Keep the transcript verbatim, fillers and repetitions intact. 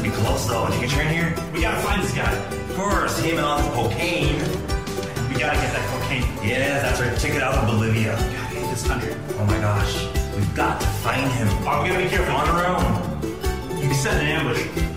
to be close though. If you can turn here, We gotta find this guy. of course, him and all the cocaine. We gotta get that cocaine. Yeah, that's our ticket out of Bolivia. God, I hate this country. Oh my gosh, we've got to find him. Oh, we gotta be careful. On our own. You can set an ambush.